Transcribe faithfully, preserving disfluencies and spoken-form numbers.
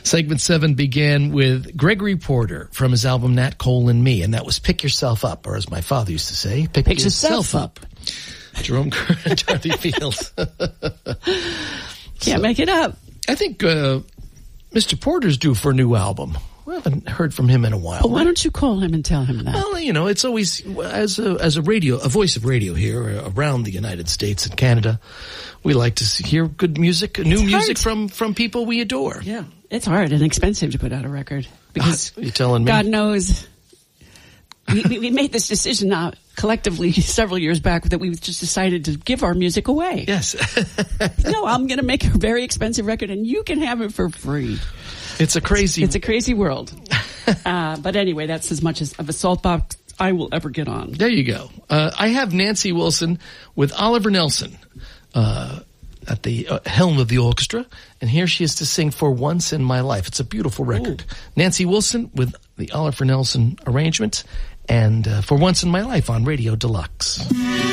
Segment seven began with Gregory Porter from his album Nat Cole and Me, and that was Pick Yourself Up, or as my father used to say, Pick, Pick Yourself, yourself Up. Jerome Kerr and Charlie Fields. Can't So, make it up. I think uh, Mister Porter's due for a new album. We haven't heard from him in a while. Well, why don't you call him and tell him that? Well, you know, it's always, as a, as a radio, a voice of radio here around the United States and Canada, we like to see, hear good music, new It's music hard. from, from people we adore. Yeah, it's hard and expensive to put out a record because You're telling me? God knows we, we, we made this decision now collectively several years back that we just decided to give our music away. Yes. No, I'm going to make a very expensive record and you can have it for free. It's a crazy... It's a crazy world. uh, but anyway, that's as much as of a salt box I will ever get on. There you go. Uh, I have Nancy Wilson with Oliver Nelson uh, at the uh, helm of the orchestra, and here she is to sing For Once in My Life. It's a beautiful record. Ooh. Nancy Wilson with the Oliver Nelson arrangement, and uh, For Once in My Life on Radio Deluxe.